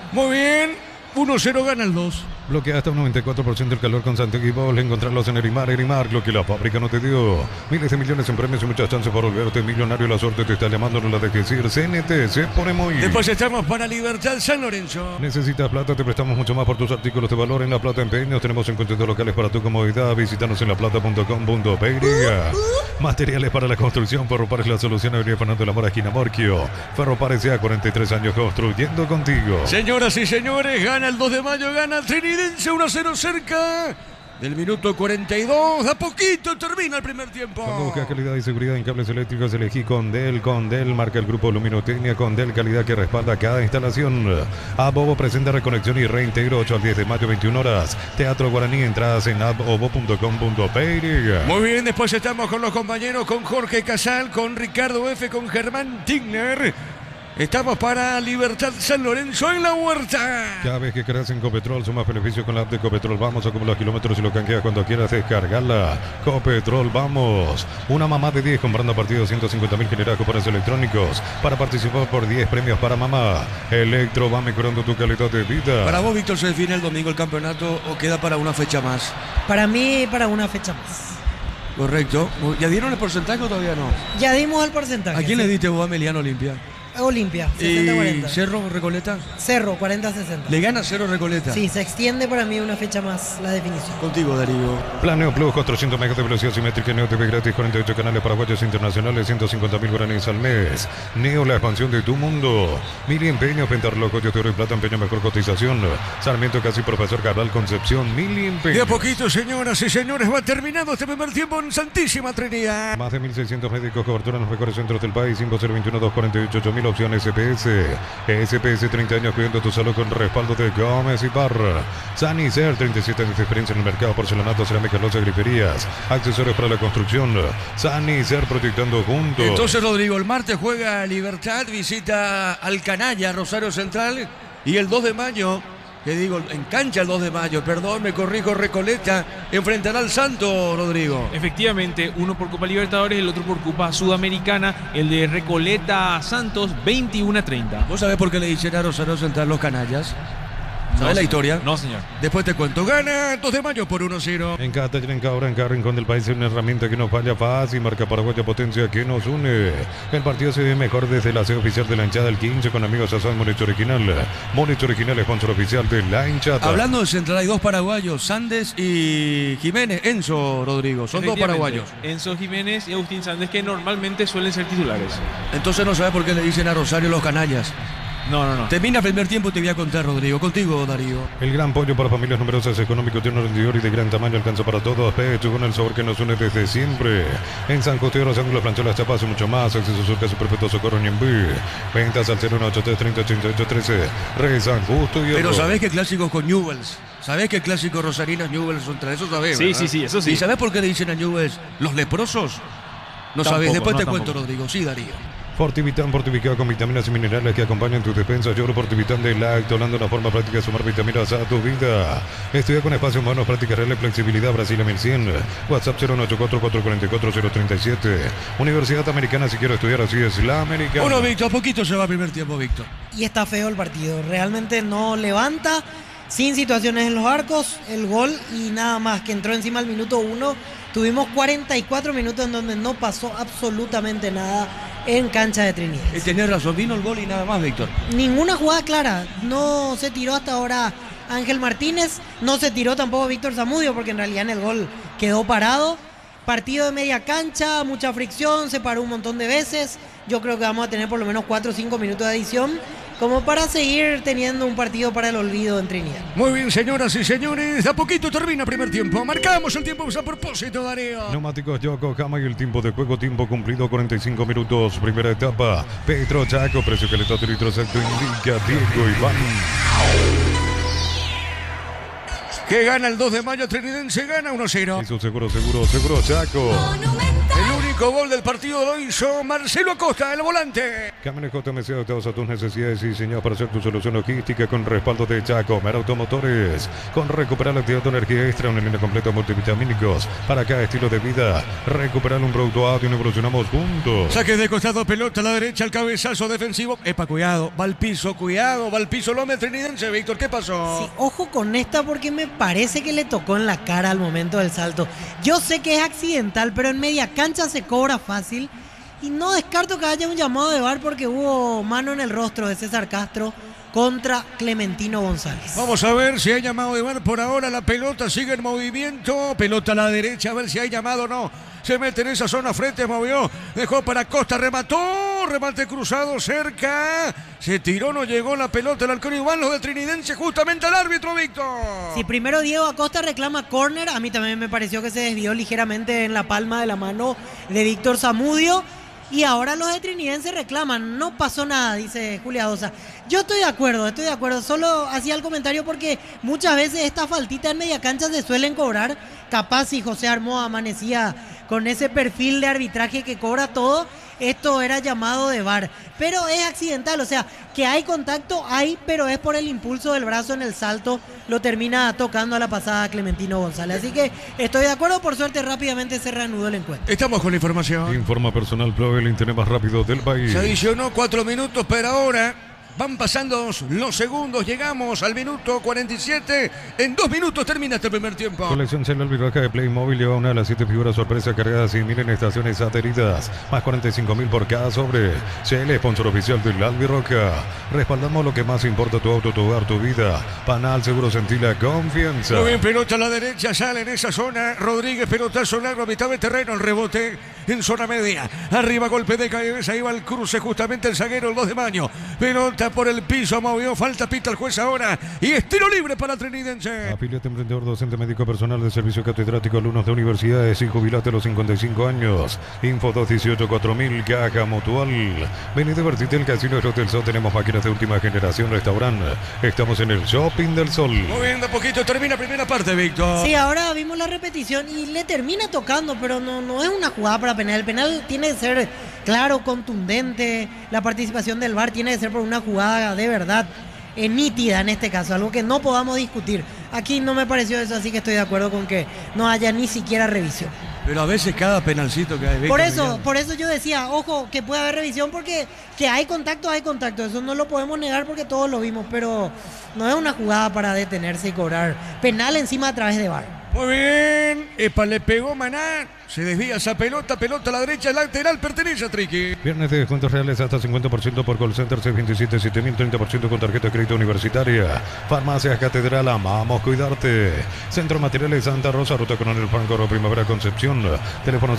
Muy bien. 1-0 gana el 2. Bloquea hasta un 94% el calor con Santiago. Encontrarlos en Erimar, lo que la fábrica no te dio. Miles de millones en premios y muchas chances por volverte millonario. La suerte te está llamando, no la dejes ir. CNT se pone muy. Después estamos para Libertad San Lorenzo. Necesitas plata, te prestamos mucho más por tus artículos de valor. En La Plata Empeños tenemos encuentros locales para tu comodidad. Visítanos en laplata.com.pe. Materiales para la construcción. Ferropar es la solución. Avenida Fernando de la Mora, esquina Morquio. Ferropar S.A. 43 años construyendo contigo. Señoras y señores, gana el 2 de mayo, gana el Trinidense 1-0 cerca del minuto 42. A poquito termina el primer tiempo. Cuando buscas calidad y seguridad en cables eléctricos, elegí Condel. Condel marca el grupo Luminotecnia. Condel, calidad que respalda cada instalación. Abobo presenta reconexión y reintegro 8 al 10 de mayo, 21 horas. Teatro Guaraní, entradas en abobo.com.pe. Muy bien, después estamos con los compañeros, con Jorge Casal, con Ricardo F., con Germán Tigner. Estamos para Libertad San Lorenzo en la Huerta. Cada vez que creas en Copetrol, suma beneficios con la app de Copetrol. Vamos, acumula kilómetros y lo canjeas cuando quieras descargarla. Copetrol, vamos. Una mamá de 10 comprando a partir de 250.000 genera cupones electrónicos para participar por 10 premios para mamá. Electro va mejorando tu calidad de vida. Para vos, Víctor, ¿se define el domingo el campeonato o queda para una fecha más? Para mí, para una fecha más. Correcto. ¿Ya dieron el porcentaje o todavía no? Ya dimos el porcentaje. ¿A quién le diste vos a Emiliano Olimpia? Olimpia, 60-40. ¿Y Cerro Recoleta? Cerro, 40-60. ¿Le gana Cerro Recoleta? Sí, se extiende para mí una fecha más la definición. Contigo, Darío. Plan Neo Plus, 400 megas de velocidad simétrica. Neo TV gratis, 48 canales paraguayos internacionales, 150.000 guaraníes al mes. Neo, la expansión de tu mundo. Mili Empeño, Pentarlo, Coyo de Oro y Plata, Empeño, mejor cotización. Sarmiento, casi Profesor Cabral, Concepción, Mili Empeño. De a poquito, señoras y señores, va terminando este primer tiempo en Santísima Trinidad. Más de 1.600 médicos, cobertura en los mejores centros del país. 5-021-248-8000 opciones SPS. SPS, 30 años cuidando tu salud con respaldo de Gómez y Parra. Sanicer, 37 años de experiencia en el mercado, porcelanato, cerámica, loza, griferías, accesorios para la construcción. Sanicer, proyectando juntos. Entonces, Rodrigo, el martes juega Libertad, visita al Canalla, Rosario Central, y el 2 de mayo, que digo, en cancha el 2 de mayo, perdón, me corrijo, Recoleta, enfrentará al Santo, Rodrigo. Efectivamente, uno por Copa Libertadores, el otro por Copa Sudamericana, el de Recoleta Santos, 21-30. ¿Vos sabés por qué le dicen a Rosario Central los canallas? ¿Sabes la historia? No, señor. Después te cuento. Gana 2 de mayo por 1-0. En cada taller, en cada hora, en cada rincón del país, es una herramienta que nos falla fácil. Marca Paraguaya, potencia que nos une. El partido se ve mejor desde la sede oficial de la hinchada, el 15, con amigos Asad Monecho Original. Monecho Original, sponsor oficial de la hinchada. Hablando de Central, hay dos paraguayos, Sandes y Jiménez. Enzo, Rodrigo, son dos paraguayos. Enzo Jiménez y Agustín Sandes, que normalmente suelen ser titulares. Entonces no sabes por qué le dicen a Rosario los canallas. No. Termina el primer tiempo y te voy a contar, Rodrigo. Contigo, Darío. El gran pollo para familias numerosas, económico, de un rendidor y de gran tamaño, alcanza para todos. Pecho con el sabor que nos une desde siempre. En San José, Los Ángulos, Francholas, Chapas y mucho más. Acceso Surca, su perfecto socorro Ñembí. Ventas al 0183-308813. Rey San Justo y Pero otro. ¿sabés que clásicos con Newells? ¿Sabés que clásicos rosarinos Newells son tres? Eso sabés, Sí, ¿verdad? sí, eso sí. ¿Y sabés por qué le dicen a Newells los leprosos? No sabés. Después te cuento, Rodrigo. Sí, Darío. Fortivitán, fortificado con vitaminas y minerales que acompañan tu defensa. Yo Fortivitán de Lacto, hablando de una forma práctica de sumar vitaminas a tu vida. Estudia con espacio humano, prácticas reales, flexibilidad, Brasil a 1100. WhatsApp 084-444-037. Universidad Americana, si quiero estudiar, así es la Americana. Bueno, Víctor, a poquito se va el primer tiempo, Víctor. Y está feo el partido. Realmente no levanta, sin situaciones en los arcos, el gol y nada más, que entró encima al minuto 1. Tuvimos 44 minutos en donde no pasó absolutamente nada en cancha de Trinidad. Tenés razón, vino el gol y nada más, Víctor. Ninguna jugada clara. No se tiró hasta ahora Ángel Martínez. No se tiró tampoco Víctor Zamudio, porque en realidad en el gol quedó parado. Partido de media cancha, mucha fricción, se paró un montón de veces. Yo creo que vamos a tener por lo menos 4 o 5 minutos de adición, como para seguir teniendo un partido para el olvido en Trinidad. Muy bien, señoras y señores, de a poquito termina el primer tiempo. Marcamos el tiempo a propósito, Darío. Neumáticos Yokohama y el tiempo de juego, tiempo cumplido, 45 minutos. Primera etapa, Petro Chaco, precio que le está litro exacto, indica Diego Iván. Que gana el 2 de mayo, Trinidense gana 1-0. Eso seguro Chaco. El único único gol del partido lo hizo Marcelo Acosta, el volante. Camiones JMC adaptados a tus necesidades y diseñados para hacer tu solución logística con respaldo de Jacomer Automotores. Con recuperar la actividad de energía extra, una línea completa de multivitamínicos para cada estilo de vida. Recuperar un producto audio y evolucionamos juntos. Saque de costado, pelota a la derecha, el cabezazo defensivo. Epa, cuidado, va al piso, Lómez Trinidense. Víctor, ¿qué pasó? Sí, ojo con esta porque me parece que le tocó en la cara al momento del salto. Yo sé que es accidental, pero en media cancha se cobra fácil. Y no descarto que haya un llamado de VAR porque hubo mano en el rostro de César Castro contra Clementino González. Vamos a ver si hay llamado de VAR. Por ahora la pelota sigue en movimiento. Pelota a la derecha, a ver si hay llamado o no. Se mete en esa zona frente, movió, dejó para Costa, remató, remate cruzado cerca. Se tiró, no llegó la pelota, el halcón Iván, los de Trinidense, justamente al árbitro, Víctor. Sí, primero Diego Acosta reclama córner. A mí también me pareció que se desvió ligeramente en la palma de la mano de Víctor Zamudio. Y ahora los de Trinidense reclaman, no pasó nada, dice Julia Dosa. Yo estoy de acuerdo, solo hacía el comentario porque muchas veces estas faltitas en media cancha se suelen cobrar. Capaz si José Armó amanecía con ese perfil de arbitraje que cobra todo, esto era llamado de VAR. Pero es accidental, o sea, que hay contacto, pero es por el impulso del brazo en el salto, lo termina tocando a la pasada Clementino González. Así que estoy de acuerdo, por suerte rápidamente se reanudó el encuentro. Estamos con la información. Informa Personal Pro, el internet más rápido del país. Se adicionó 4 minutos, pero ahora van pasando los segundos, llegamos al minuto 47. En 2 minutos termina este primer tiempo. Colección celular Virraca de Playmobil lleva una de las 7 figuras sorpresa cargadas y 1.000 en estaciones adheridas. Más 45.000 por cada sobre. CL, sponsor oficial del Albirroca. Respaldamos lo que más importa: tu auto, tu hogar, tu vida. Panal Seguro, sentí la confianza. Muy bien, pelota a la derecha, sale en esa zona. Rodríguez, pelotazo largo a mitad de terreno. El rebote en zona media. Arriba, golpe de cabeza. Ahí va el cruce, justamente el zaguero, el 2 de mayo. Pelota por el piso, movió, falta, pita el juez ahora. Y es tiro libre para Trinidense. Afiliate, emprendedor, docente, médico, personal de servicio catedrático, alumnos de universidades y jubilate a los 55 años. Info 218-4000, Caja Mutual. Ven y divertite el Casino Hotel Sol. Tenemos máquinas de última generación, restaurante. Estamos en el Shopping del Sol. Muy bien, de poquito termina primera parte, Víctor. Sí, ahora vimos la repetición y le termina tocando, pero no es una jugada para penal. El penal tiene que ser claro, contundente. La participación del VAR tiene que ser por una jugada de verdad nítida en este caso, algo que no podamos discutir. Aquí no me pareció eso, así que estoy de acuerdo con que no haya ni siquiera revisión. Pero a veces cada penalcito que hay, Víctor, por eso yo decía, ojo, que puede haber revisión porque que hay contacto, eso no lo podemos negar porque todos lo vimos, pero no es una jugada para detenerse y cobrar penal encima a través de VAR. Muy bien, epa, le pegó Maná, se desvía esa pelota a la derecha, lateral, pertenece a Triqui. Viernes de descuentos reales hasta 50% por call center C27 7000, 30% con tarjeta de crédito universitaria. Farmacias Catedral, amamos cuidarte. Centro Materiales Santa Rosa, Ruta Coronel Franco, Primavera Concepción. Teléfono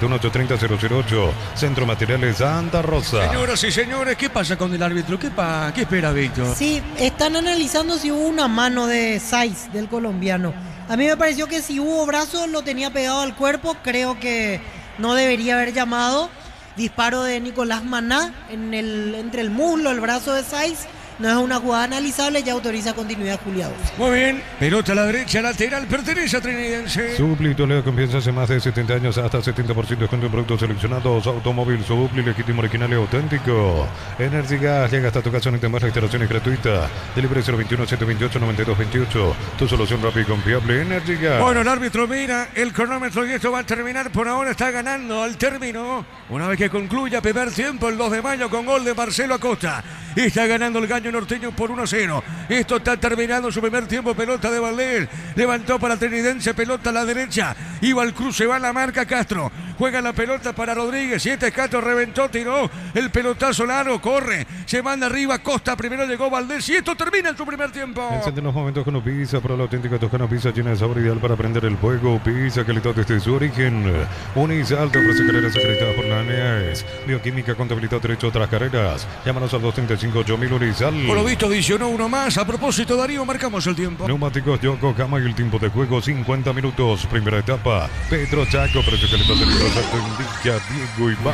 097183008. Centro Materiales Santa Rosa. Señoras y señores, ¿qué pasa con el árbitro? ¿Qué espera, Víctor? Sí, están analizando si hubo una mano de Saiz, del colombiano. A mí me pareció que si hubo brazo lo tenía pegado al cuerpo, creo que no debería haber llamado. Disparo de Nicolás Maná entre el muslo, el brazo de Saiz. No es una jugada analizable, ya autoriza continuidad Julia Dosa. Muy bien, pelota a la derecha, lateral, pertenece a Trinidense. Supli, le da confianza hace más de 70 años, hasta 70% descuento en productos seleccionados. Automóvil Supli, legítimo, original y auténtico. Energy Gas, llega hasta tu casa, no te más, instalaciones gratuitas. Delivery 021-728-9228. Tu solución rápida y confiable, Energy Gas. Bueno, el árbitro mira el cronómetro y esto va a terminar. Por ahora está ganando al término. Una vez que concluya primer tiempo, el 2 de mayo con gol de Marcelo Acosta. Está ganando el Gallo Norteño por 1-0. Esto está terminando su primer tiempo. Pelota de Valdés. Levantó para Trinidense. Pelota a la derecha. Iba al cruce. Va a la marca Castro. Juega la pelota para Rodríguez. 7 Castro reventó. Tiró el pelotazo largo. Corre. Se manda arriba. Costa. Primero llegó Valdés. Y esto termina en su primer tiempo. Enciende los momentos con Pizza. Para la auténtica Toscana Pizza llena de sabor, ideal para prender el fuego. Pizza, calidad desde su origen. Unisal te ofrece carreras acreditadas por la ANEAS. Bioquímica, contabilidad, derecho a otras carreras. Llámanos al 235-8000 Unisal. Por lo visto adicionó uno más. A propósito, Darío, marcamos el tiempo. Neumáticos Yokohama y el tiempo de juego 50 minutos. Primera etapa. Pedro Chaco, precio calidad del exacto indica Diego Iván.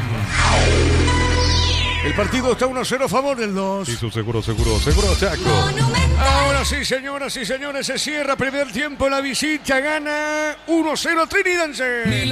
El partido está 1-0 a favor del 2. Y su seguro Chaco. Ahora sí, señoras y señores, se cierra primer tiempo. La visita gana 1-0 Trinidense.